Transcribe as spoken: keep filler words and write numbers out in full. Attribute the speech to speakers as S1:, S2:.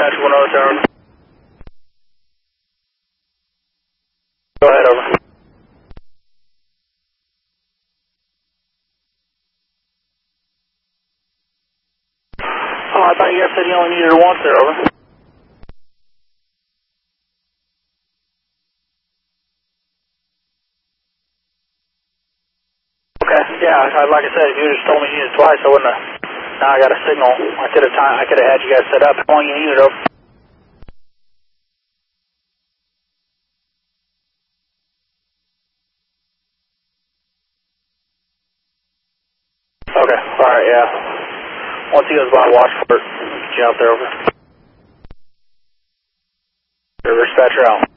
S1: dispatch one oh tower. Go ahead, over. Oh, I thought you guys said you only needed once there, over. Okay, yeah, I- like I said, if you just told me you needed twice, I wouldn't have. Now I got a signal. I could have time. I could have had you guys set up. How long you needed, over? Okay, alright, yeah. Once he goes by, watch for it. Get you out there, over. Dispatcher out.